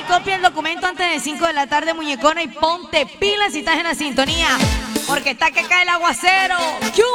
copia el documento antes de 5 de la tarde, muñecona, y ponte pilas si estás en la sintonía, porque está que cae el aguacero. ¡Yu!